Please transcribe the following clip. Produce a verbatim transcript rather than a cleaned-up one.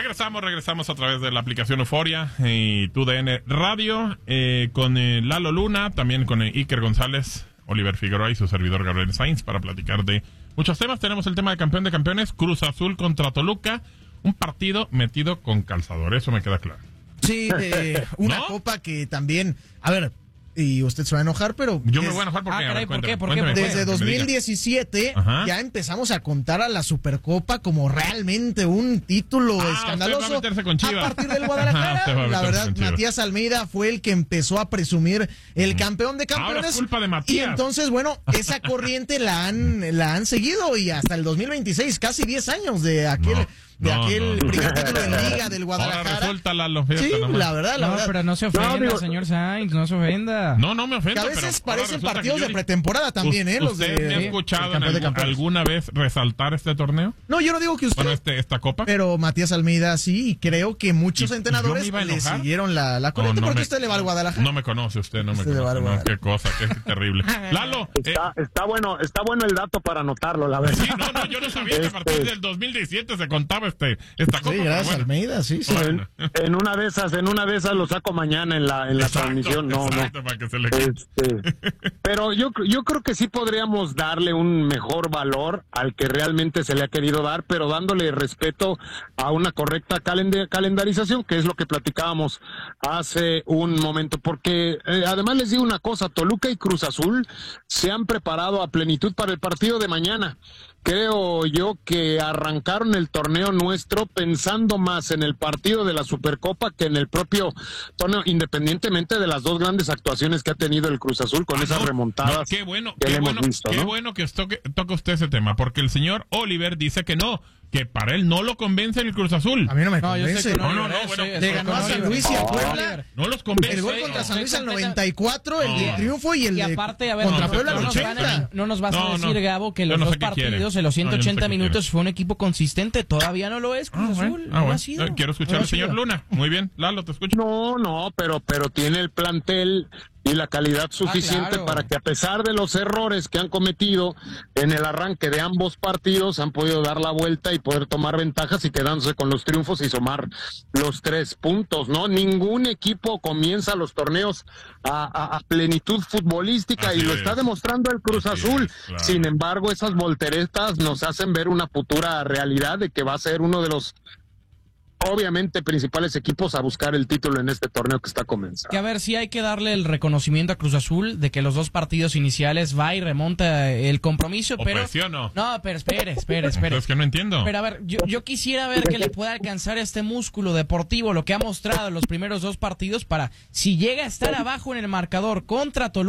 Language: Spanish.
Regresamos, regresamos a través de la aplicación Euforia y Tu D N Radio, eh, con eh, Lalo Luna, también con eh, Iker González, Oliver Figueroa y su servidor Gabriel Sainz para platicar de muchos temas. Tenemos el tema de campeón de campeones, Cruz Azul contra Toluca, un partido metido con calzador, eso me queda claro. Sí, eh, una ¿no? copa que también, a ver, y usted se va a enojar, pero... Yo me voy a enojar porque... Ah, caray, ver, cuéntame, ¿por qué? ¿Por cuéntame, qué? Desde cuéntame, dos mil diecisiete ya empezamos a contar a la Supercopa como realmente un título ah, escandaloso. Va a, meterse con Chivas. A partir del Guadalajara, la verdad, Matías Almeida fue el que empezó a presumir el campeón de campeones. Ahora es culpa de Matías. Y entonces, bueno, esa corriente la han, la han seguido y hasta el dos mil veintiséis, casi diez años de aquel... No. De no, aquel no, no. primer título en Liga del Guadalajara. Ahora resulta, Lalo, fíjate, sí, nomás. la verdad, la no, verdad. pero no se ofenda, no, digo, señor Sainz, no se ofenda. No, no me ofenda, que a veces pero parecen partidos de pretemporada también, ¿eh? Los ¿Usted de, me ha escuchado de en algún, alguna vez resaltar este torneo? No, yo no digo que usted. Bueno, este, esta copa. Pero Matías Almeida sí, y creo que muchos ¿Y, entrenadores y le siguieron la, la corriente no, no porque me, usted le va al Guadalajara. No me conoce usted, no me usted conoce. No, qué cosa, qué terrible. Lalo. Está, eh, está bueno, está bueno el dato para anotarlo, la verdad. Sí, no, no, yo no sabía este... que a partir del dos mil diecisiete se contaba este, esta copa. Sí, gracias bueno. Almeida, sí, sí. En, en una de esas, en una de esas lo saco mañana en la, en la exacto, transmisión. No, exacto, no. Para que se le... Este, pero yo, yo creo que sí podríamos darle un mejor valor al que realmente se le ha querido dar, pero dándole respeto a una correcta calend- calendarización, que es lo que platicábamos hace un momento. Porque eh, además les digo una cosa, Toluca y Cruz Azul se han preparado a plenitud para el partido de mañana. Creo yo que arrancaron el torneo nuestro pensando más en el partido de la Supercopa que en el propio torneo, independientemente de las dos grandes actuaciones que ha tenido el Cruz Azul con ah, esas no, remontadas. No, qué bueno, que qué hemos bueno, visto, qué ¿no? bueno que toque, toque usted ese tema, porque el señor Oliver dice que no, que para él no lo convence el Cruz Azul. A mí no me convence. No, no, no, no, bueno, le ganó a San Luis y a Puebla. No los convence. El gol contra San Luis al noventa y cuatro, el de triunfo y el de y aparte, a ver, contra no, Puebla no, al ochenta. No nos vas a decir, Gabo, que los dos partidos en los ciento ochenta minutos fue un equipo consistente. Todavía no lo es, Cruz Azul. No ha sido. Quiero escuchar al señor Luna. Muy bien, Lalo, te escucho. No, no, pero, pero tiene el plantel y la calidad suficiente ah, claro. para que a pesar de los errores que han cometido en el arranque de ambos partidos, han podido dar la vuelta y poder tomar ventajas y quedándose con los triunfos y sumar los tres puntos, ¿no? Ningún equipo comienza los torneos a, a, a plenitud futbolística Así y lo es. está demostrando el Cruz Así Azul. Es, claro. Sin embargo, esas volteretas nos hacen ver una futura realidad de que va a ser uno de los obviamente principales equipos a buscar el título en este torneo que está comenzando. Que a ver, sí hay que darle el reconocimiento a Cruz Azul de que los dos partidos iniciales va y remonta el compromiso, ¿O pero presiono? no, pero espere, espere, espere. Es que no entiendo. Pero a ver, yo, yo quisiera ver que le pueda alcanzar este músculo deportivo, lo que ha mostrado en los primeros dos partidos para, si llega a estar abajo en el marcador contra Toluca,